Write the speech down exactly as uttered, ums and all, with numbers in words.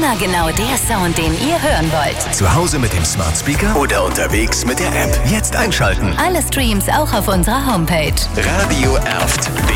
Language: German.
Immer genau der Sound, den ihr hören wollt. Zu Hause mit dem Smart Speaker oder unterwegs mit der App. Jetzt einschalten. Alle Streams auch auf unserer Homepage. Radio Erft.